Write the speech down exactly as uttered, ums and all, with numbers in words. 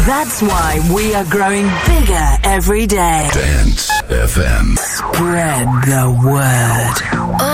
That's why we are growing bigger every day. Dance F M. Spread the word.